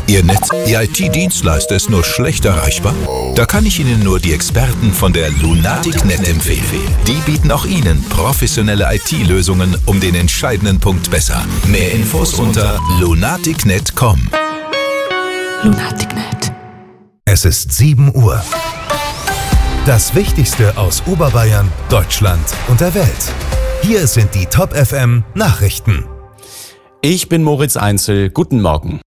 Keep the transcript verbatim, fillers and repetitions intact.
Ihr Netz, Ihr I T-Dienstleister ist nur schlecht erreichbar? Da kann ich Ihnen nur die Experten von der Lunatic Punkt net empfehlen. Die bieten auch Ihnen professionelle I T-Lösungen um den entscheidenden Punkt besser. Mehr Infos unter lunatic punkt net punkt com. Lunatic Punkt net. Es ist sieben Uhr. Das Wichtigste aus Oberbayern, Deutschland und der Welt. Hier sind die Top F M Nachrichten. Ich bin Moritz Einzel. Guten Morgen.